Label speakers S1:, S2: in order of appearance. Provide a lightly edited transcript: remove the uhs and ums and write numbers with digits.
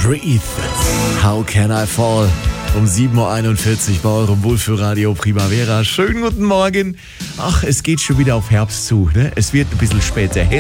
S1: Breathe. How can I fall? Um 7.41 Uhr bei eurem Wohlfühlradio Primavera. Schönen guten Morgen. Ach, es geht schon wieder auf Herbst zu, ne? Es wird ein bisschen später hell.